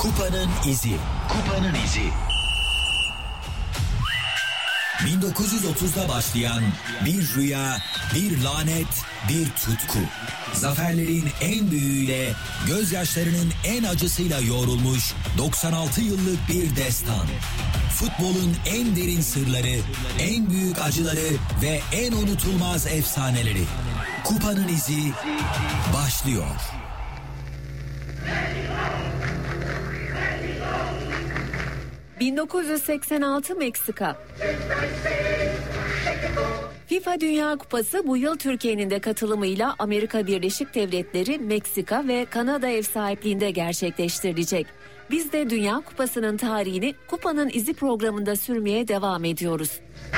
Kupanın izi. Kupanın izi. 1930'da başlayan bir rüya, bir lanet, bir tutku. Zaferlerin en büyüğüyle, gözyaşlarının en acısıyla yoğrulmuş 96 yıllık bir destan. Futbolun en derin sırları, en büyük acıları ve en unutulmaz efsaneleri. Kupanın izi başlıyor. ...1986 Meksika. FIFA Dünya Kupası bu yıl Türkiye'nin de katılımıyla Amerika Birleşik Devletleri, Meksika ve Kanada ev sahipliğinde gerçekleştirilecek. Biz de Dünya Kupası'nın tarihini Kupanın İzi programında sürmeye devam ediyoruz.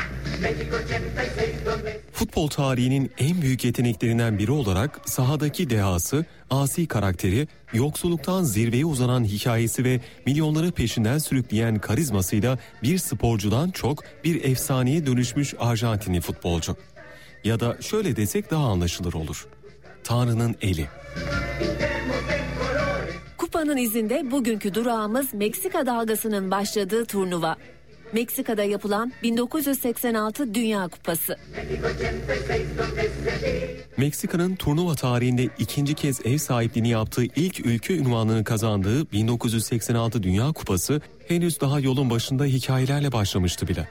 Futbol tarihinin en büyük yeteneklerinden biri olarak sahadaki dehası, asi karakteri, yoksulluktan zirveye uzanan hikayesi ve milyonları peşinden sürükleyen karizmasıyla bir sporcudan çok bir efsaneye dönüşmüş Arjantinli futbolcu. Ya da şöyle desek daha anlaşılır olur. Tanrı'nın eli. Kupanın izinde bugünkü durağımız Meksika dalgasının başladığı turnuva. Meksika'da yapılan 1986 Dünya Kupası. Meksika'nın turnuva tarihinde ikinci kez ev sahipliğini yaptığı ilk ülke unvanını kazandığı 1986 Dünya Kupası henüz daha yolun başında hikayelerle başlamıştı bile.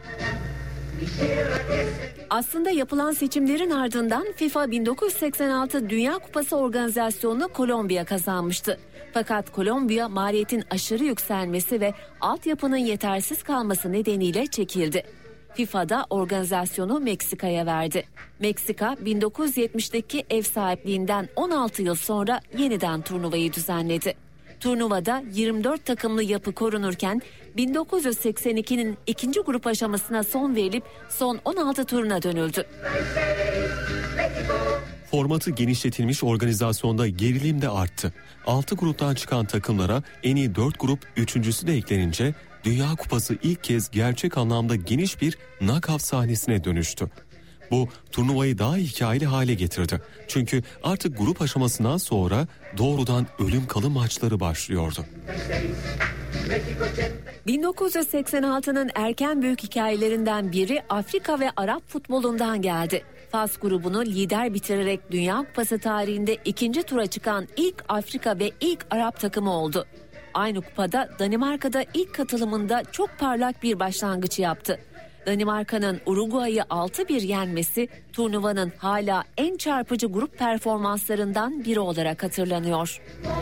Aslında yapılan seçimlerin ardından FIFA 1986 Dünya Kupası organizasyonunu Kolombiya kazanmıştı. Fakat Kolombiya maliyetin aşırı yükselmesi ve altyapının yetersiz kalması nedeniyle çekildi. FIFA da organizasyonu Meksika'ya verdi. Meksika 1970'deki ev sahipliğinden 16 yıl sonra yeniden turnuvayı düzenledi. Turnuvada 24 takımlı yapı korunurken 1982'nin ikinci grup aşamasına son verilip son 16 turuna dönüldü. Formatı genişletilmiş organizasyonda gerilim de arttı. 6 gruptan çıkan takımlara en iyi 4 grup üçüncüsü de eklenince Dünya Kupası ilk kez gerçek anlamda geniş bir knockout sahnesine dönüştü. Bu turnuvayı daha hikayeli hale getirdi. Çünkü artık grup aşamasından sonra doğrudan ölüm kalım maçları başlıyordu. 1986'nın erken büyük hikayelerinden biri Afrika ve Arap futbolundan geldi. Fas grubunu lider bitirerek Dünya Kupası tarihinde ikinci tura çıkan ilk Afrika ve ilk Arap takımı oldu. Aynı kupada Danimarka'da ilk katılımında çok parlak bir başlangıç yaptı. Danimarka'nın Uruguay'ı 6-1 yenmesi turnuvanın hala en çarpıcı grup performanslarından biri olarak hatırlanıyor.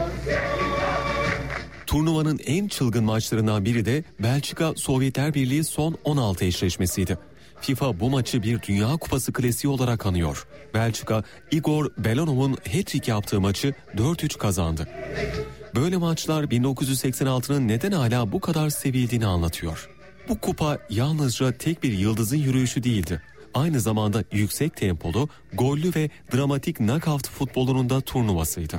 Turnuvanın en çılgın maçlarından biri de Belçika-Sovyetler Birliği son 16 eşleşmesiydi. FIFA bu maçı bir Dünya Kupası klasiği olarak anıyor. Belçika, Igor Belonov'un hat-trick yaptığı maçı 4-3 kazandı. Böyle maçlar 1986'nın neden hala bu kadar sevildiğini anlatıyor. Bu kupa yalnızca tek bir yıldızın yürüyüşü değildi. Aynı zamanda yüksek tempolu, gollü ve dramatik knockout futbolunun da turnuvasıydı.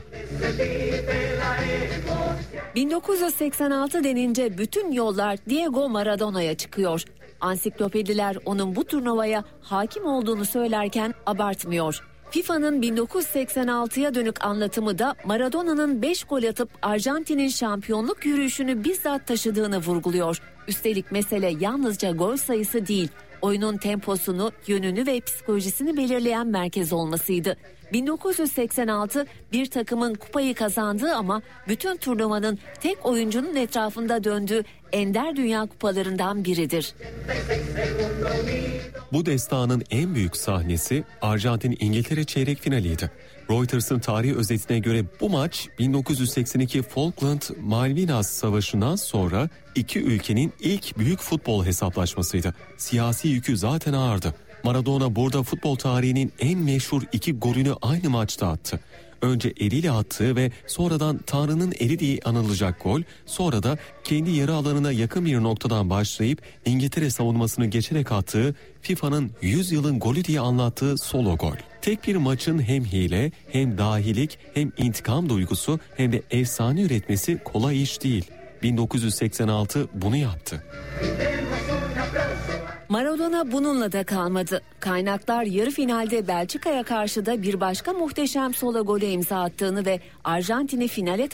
1986 denince bütün yollar Diego Maradona'ya çıkıyor. Ansiklopediler onun bu turnuvaya hakim olduğunu söylerken abartmıyor. FIFA'nın 1986'ya dönük anlatımı da Maradona'nın 5 gol atıp Arjantin'in şampiyonluk yürüyüşünü bizzat taşıdığını vurguluyor. Üstelik mesele yalnızca gol sayısı değil, oyunun temposunu, yönünü ve psikolojisini belirleyen merkez olmasıydı. 1986 bir takımın kupayı kazandığı ama bütün turnuvanın tek oyuncunun etrafında döndüğü ender dünya kupalarından biridir. Bu destanın en büyük sahnesi Arjantin-İngiltere çeyrek finaliydi. Reuters'ın tarihi özetine göre bu maç 1982 Falkland-Malvinas Savaşı'ndan sonra iki ülkenin ilk büyük futbol hesaplaşmasıydı. Siyasi yükü zaten ağırdı. Maradona burada futbol tarihinin en meşhur 2 golünü aynı maçta attı. Önce eliyle attığı ve sonradan Tanrı'nın eli diye anılacak gol, sonra da kendi yarı alanına yakın bir noktadan başlayıp İngiltere savunmasını geçerek attığı FIFA'nın 100 yılın golü diye anlattığı solo gol. Tek bir maçın hem hile, hem dahilik, hem intikam duygusu, hem de efsane üretmesi kolay iş değil. 1986 bunu yaptı. Maradona bununla da kalmadı. Kaynaklar yarı finalde Belçika'ya karşı da bir başka muhteşem solo golü imza attığını ve Arjantin'i finale